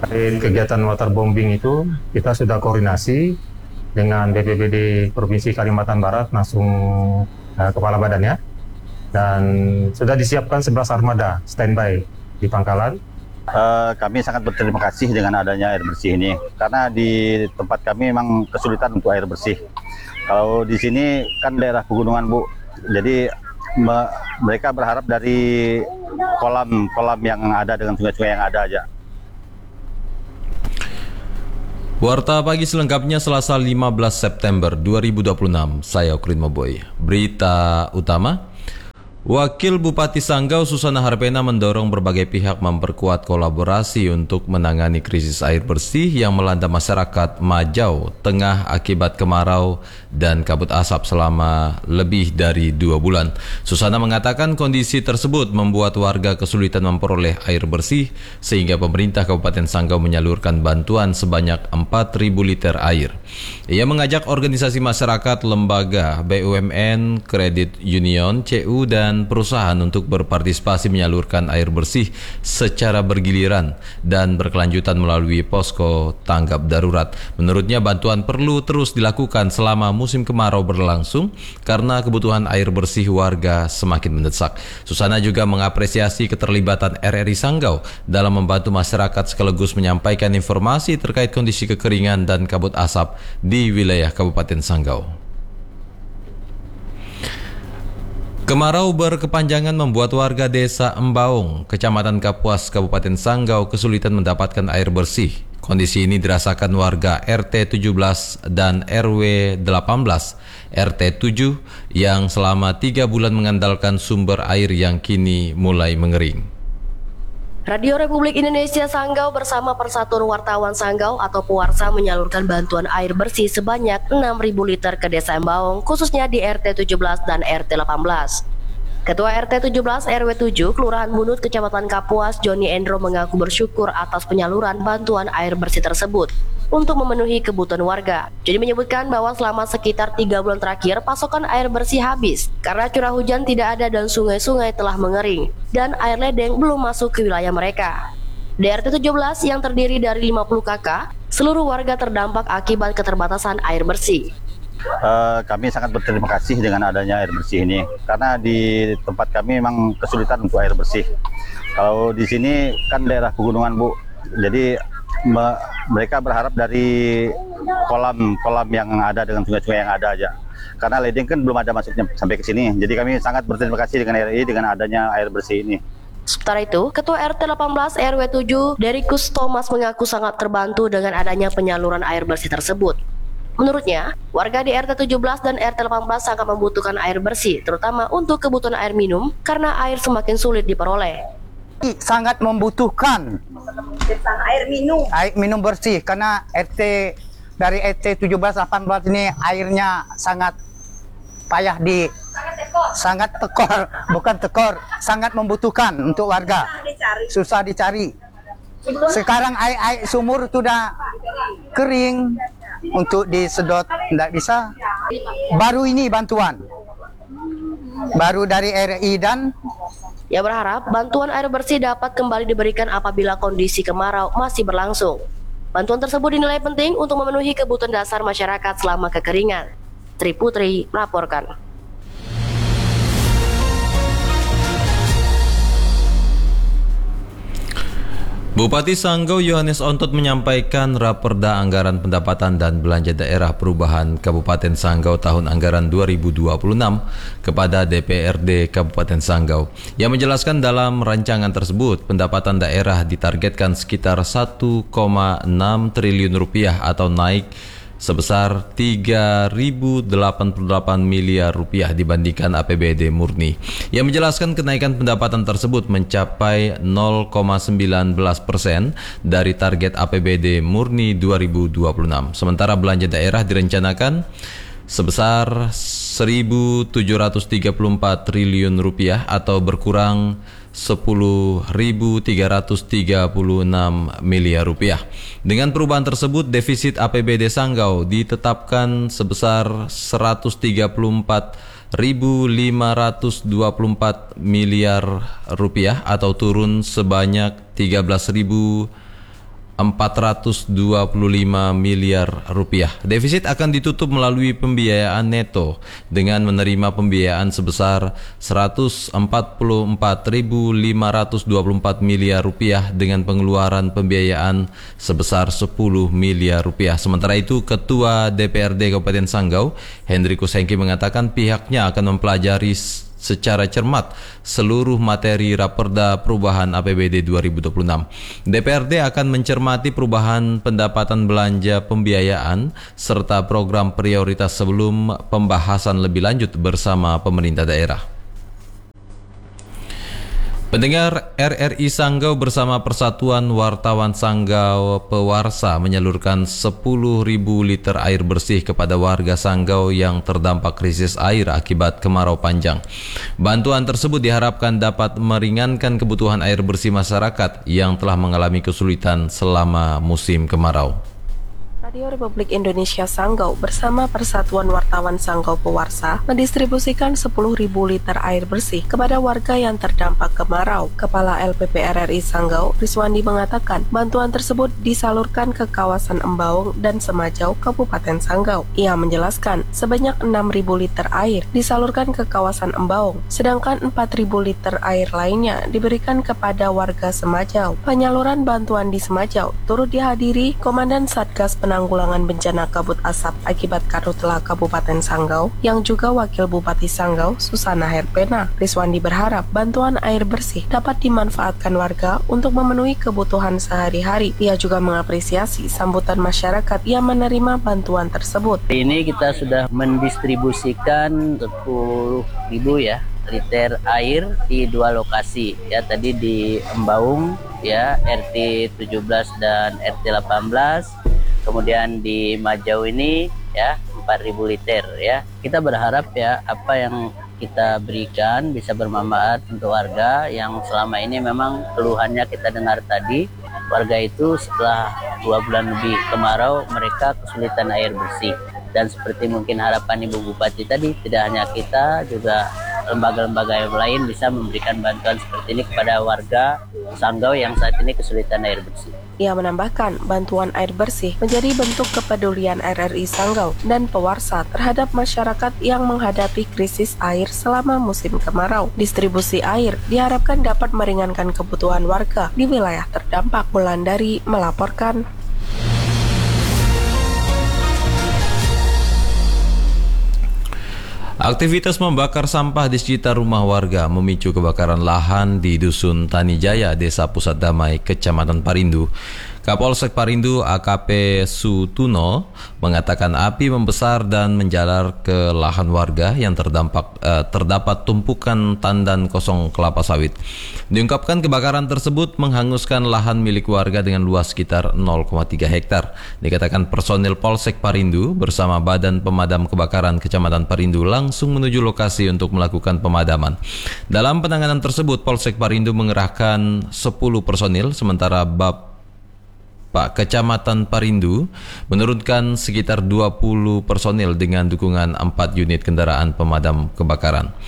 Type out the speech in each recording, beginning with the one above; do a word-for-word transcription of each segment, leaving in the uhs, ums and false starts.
Terkait kegiatan waterbombing itu, kita sudah koordinasi dengan B P B D Provinsi Kalimantan Barat, langsung uh, kepala badannya, dan sudah disiapkan sebelas armada standby di Pangkalan. Uh, kami sangat berterima kasih dengan adanya air bersih ini, karena di tempat kami memang kesulitan untuk air bersih. Kalau di sini kan daerah pegunungan, Bu, jadi me mereka berharap dari kolam-kolam yang ada dengan sungai-sungai yang ada aja. Warta Pagi selengkapnya Selasa lima belas September dua ribu dua puluh enam. Saya Okrin Moboy. Berita utama. Wakil Bupati Sanggau Susana Harpena mendorong berbagai pihak memperkuat kolaborasi untuk menangani krisis air bersih yang melanda masyarakat Majau Tengah akibat kemarau dan kabut asap selama lebih dari dua bulan. Susana mengatakan kondisi tersebut membuat warga kesulitan memperoleh air bersih sehingga pemerintah Kabupaten Sanggau menyalurkan bantuan sebanyak empat ribu liter air. Ia mengajak organisasi masyarakat, lembaga, B U M N, kredit union, C U, dan perusahaan untuk berpartisipasi menyalurkan air bersih secara bergiliran dan berkelanjutan melalui posko tanggap darurat. Menurutnya bantuan perlu terus dilakukan selama musim kemarau berlangsung karena kebutuhan air bersih warga semakin mendesak. Susana juga mengapresiasi keterlibatan R R I Sanggau dalam membantu masyarakat sekaligus menyampaikan informasi terkait kondisi kekeringan dan kabut asap di wilayah Kabupaten Sanggau. Kemarau berkepanjangan membuat warga desa Embaung, Kecamatan Kapuas, Kabupaten Sanggau kesulitan mendapatkan air bersih. Kondisi ini dirasakan warga R T tujuh belas dan R W delapan belas, R T tujuh yang selama tiga bulan mengandalkan sumber air yang kini mulai mengering. Radio Republik Indonesia Sanggau bersama Persatuan Wartawan Sanggau atau Puarsa menyalurkan bantuan air bersih sebanyak enam ribu liter ke Desa Embaung, khususnya di R T tujuh belas dan R T delapan belas. Ketua R T tujuh belas R W tujuh Kelurahan Bunut Kecamatan Kapuas, Joni Endro mengaku bersyukur atas penyaluran bantuan air bersih tersebut untuk memenuhi kebutuhan warga. Joni menyebutkan bahwa selama sekitar tiga bulan terakhir pasokan air bersih habis karena curah hujan tidak ada dan sungai-sungai telah mengering dan air ledeng belum masuk ke wilayah mereka. Di R T tujuh belas yang terdiri dari lima puluh kakak, seluruh warga terdampak akibat keterbatasan air bersih. Uh, kami sangat berterima kasih dengan adanya air bersih ini, karena di tempat kami memang kesulitan untuk air bersih. Kalau di sini kan daerah pegunungan, Bu, jadi me mereka berharap dari kolam-kolam yang ada dengan sungai-sungai yang ada aja. Karena ledeng kan belum ada masuknya sampai ke sini. Jadi kami sangat berterima kasih dengan R R I dengan adanya air bersih ini. Sementara itu, Ketua R T delapan belas R W tujuh Derikus Thomas mengaku sangat terbantu dengan adanya penyaluran air bersih tersebut. Menurutnya, warga di R T tujuh belas dan R T delapan belas sangat membutuhkan air bersih, terutama untuk kebutuhan air minum karena air semakin sulit diperoleh. Sangat membutuhkan air minum air minum bersih karena R T dari R T tujuh belas delapan belas ini airnya sangat payah di sangat tekor, bukan tekor, sangat membutuhkan untuk warga, susah dicari. Sekarang air, air sumur sudah kering, untuk disedot tidak bisa. Baru ini bantuan baru dari R R I dan ia berharap bantuan air bersih dapat kembali diberikan apabila kondisi kemarau masih berlangsung. Bantuan tersebut dinilai penting untuk memenuhi kebutuhan dasar masyarakat selama kekeringan. Tri Putri melaporkan. Bupati Sanggau Yohanes Ontot menyampaikan Raperda Anggaran Pendapatan dan Belanja Daerah Perubahan Kabupaten Sanggau tahun anggaran dua ribu dua puluh enam kepada D P R D Kabupaten Sanggau. Ia menjelaskan dalam rancangan tersebut pendapatan daerah ditargetkan sekitar satu koma enam triliun rupiah atau naik sebesar tiga ribu delapan puluh delapan miliar rupiah dibandingkan A P B D murni. Ia menjelaskan kenaikan pendapatan tersebut mencapai nol koma sembilan belas persen dari target A P B D murni dua ribu dua puluh enam. Sementara belanja daerah direncanakan sebesar seribu tujuh ratus tiga puluh empat triliun rupiah atau berkurang sepuluh ribu tiga ratus tiga puluh enam miliar rupiah. Dengan perubahan tersebut, defisit A P B D Sanggau ditetapkan sebesar seratus tiga puluh empat ribu lima ratus dua puluh empat miliar rupiah atau turun sebanyak tiga belas ribu empat ratus dua puluh lima miliar rupiah. Defisit akan ditutup melalui pembiayaan neto dengan menerima pembiayaan sebesar seratus empat puluh empat ribu lima ratus dua puluh empat miliar rupiah dengan pengeluaran pembiayaan sebesar sepuluh miliar rupiah. Sementara itu, Ketua D P R D Kabupaten Sanggau, Hendrikus Hengki, mengatakan pihaknya akan mempelajari secara cermat seluruh materi Raperda Perubahan A P B D dua ribu dua puluh enam. D P R D akan mencermati perubahan pendapatan belanja pembiayaan serta program prioritas sebelum pembahasan lebih lanjut bersama pemerintah daerah. Pendengar, R R I Sanggau bersama Persatuan Wartawan Sanggau Pewarsa menyalurkan sepuluh ribu liter air bersih kepada warga Sanggau yang terdampak krisis air akibat kemarau panjang. Bantuan tersebut diharapkan dapat meringankan kebutuhan air bersih masyarakat yang telah mengalami kesulitan selama musim kemarau. Radio Republik Indonesia Sanggau bersama Persatuan Wartawan Sanggau Pewarsa mendistribusikan sepuluh ribu liter air bersih kepada warga yang terdampak kemarau. Kepala L P P R R I Sanggau, Riswandi, mengatakan bantuan tersebut disalurkan ke kawasan Embaung dan Semajau, Kabupaten Sanggau. Ia menjelaskan sebanyak enam ribu liter air disalurkan ke kawasan Embaung, sedangkan empat ribu liter air lainnya diberikan kepada warga Semajau. Penyaluran bantuan di Semajau turut dihadiri Komandan Satgas Penanggulangan Bencana Kabut Asap akibat Karhutla Kabupaten Sanggau yang juga Wakil Bupati Sanggau, Susana Herpena. Riswandi berharap bantuan air bersih dapat dimanfaatkan warga untuk memenuhi kebutuhan sehari-hari. Ia juga mengapresiasi sambutan masyarakat yang menerima bantuan tersebut. Ini kita sudah mendistribusikan sepuluh ribu ya liter air di dua lokasi ya, tadi di Embaung ya, R T tujuh belas dan R T delapan belas. Kemudian di Majau ini ya empat ribu liter ya. Kita berharap ya apa yang kita berikan bisa bermanfaat untuk warga yang selama ini memang keluhannya kita dengar tadi. Warga itu setelah dua bulan lebih kemarau mereka kesulitan air bersih. Dan seperti mungkin harapan Ibu Bupati tadi, tidak hanya kita, juga lembaga-lembaga yang lain bisa memberikan bantuan seperti ini kepada warga Sanggau yang saat ini kesulitan air bersih. Ia menambahkan, bantuan air bersih menjadi bentuk kepedulian R R I Sanggau dan Pewarsa terhadap masyarakat yang menghadapi krisis air selama musim kemarau. Distribusi air diharapkan dapat meringankan kebutuhan warga di wilayah terdampak. Wulandari melaporkan. Aktivitas membakar sampah di sekitar rumah warga memicu kebakaran lahan di Dusun Tanijaya, Desa Pusat Damai, Kecamatan Parindu. Kapolsek Parindu A K P Sutuno mengatakan api membesar dan menjalar ke lahan warga yang terdampak eh, terdapat tumpukan tandan kosong kelapa sawit. Diungkapkan kebakaran tersebut menghanguskan lahan milik warga dengan luas sekitar nol koma tiga hektar. Dikatakan personil Polsek Parindu bersama Badan Pemadam Kebakaran Kecamatan Parindu langsung menuju lokasi untuk melakukan pemadaman. Dalam penanganan tersebut, Polsek Parindu mengerahkan sepuluh personil, sementara Bab Pak Kecamatan Parindu menurunkan sekitar dua puluh personil dengan dukungan empat unit kendaraan pemadam kebakaran.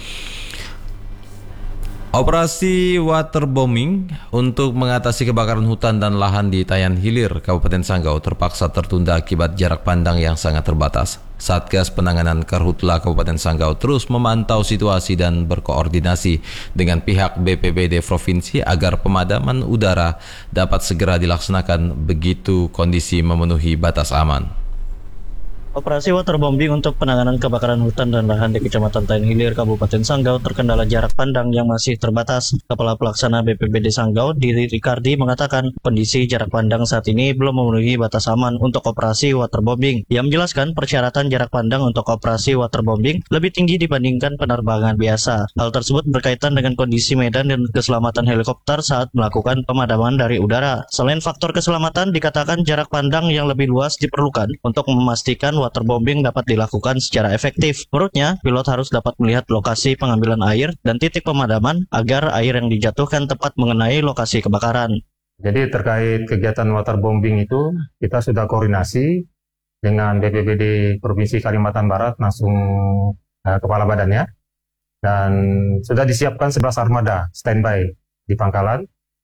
Operasi waterbombing untuk mengatasi kebakaran hutan dan lahan di Tayan Hilir, Kabupaten Sanggau terpaksa tertunda akibat jarak pandang yang sangat terbatas. Satgas Penanganan Karhutla Kabupaten Sanggau terus memantau situasi dan berkoordinasi dengan pihak B P B D Provinsi agar pemadaman udara dapat segera dilaksanakan begitu kondisi memenuhi batas aman. Operasi waterbombing untuk penanganan kebakaran hutan dan lahan di Kecamatan Tayan Hilir, Kabupaten Sanggau terkendala jarak pandang yang masih terbatas. Kepala Pelaksana B P B D Sanggau, Diri Ricardi, mengatakan kondisi jarak pandang saat ini belum memenuhi batas aman untuk operasi waterbombing. Ia menjelaskan persyaratan jarak pandang untuk operasi waterbombing lebih tinggi dibandingkan penerbangan biasa. Hal tersebut berkaitan dengan kondisi medan dan keselamatan helikopter saat melakukan pemadaman dari udara. Selain faktor keselamatan, dikatakan jarak pandang yang lebih luas diperlukan untuk memastikan waterbombing dapat dilakukan secara efektif. Menurutnya, pilot harus dapat melihat lokasi pengambilan air dan titik pemadaman agar air yang dijatuhkan tepat mengenai lokasi kebakaran. Jadi terkait kegiatan waterbombing itu, kita sudah koordinasi dengan B P B D Provinsi Kalimantan Barat, langsung uh, kepala badannya, dan sudah disiapkan sebelas armada standby di pangkalan.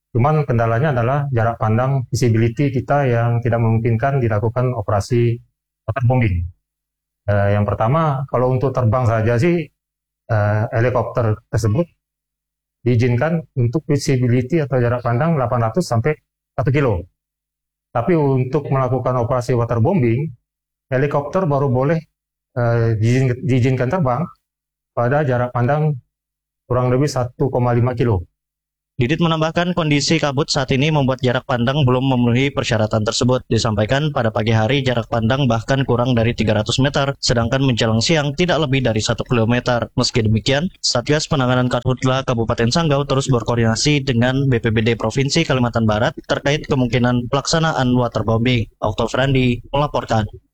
Cuman kendalanya adalah jarak pandang visibility kita yang tidak memungkinkan dilakukan operasi waterbombing. Uh, yang pertama, kalau untuk terbang saja sih uh, helikopter tersebut diizinkan untuk visibility atau jarak pandang delapan ratus sampai satu kilo. Tapi untuk melakukan operasi waterbombing, helikopter baru boleh uh, diizin, diizinkan terbang pada jarak pandang kurang lebih satu koma lima kilo. Didit menambahkan kondisi kabut saat ini membuat jarak pandang belum memenuhi persyaratan tersebut. Disampaikan pada pagi hari jarak pandang bahkan kurang dari tiga ratus meter, sedangkan menjelang siang tidak lebih dari satu kilometer. Meski demikian, Satgas Penanganan Karhutla Kabupaten Sanggau terus berkoordinasi dengan B P B D Provinsi Kalimantan Barat terkait kemungkinan pelaksanaan waterbombing. Oktav Randi melaporkan.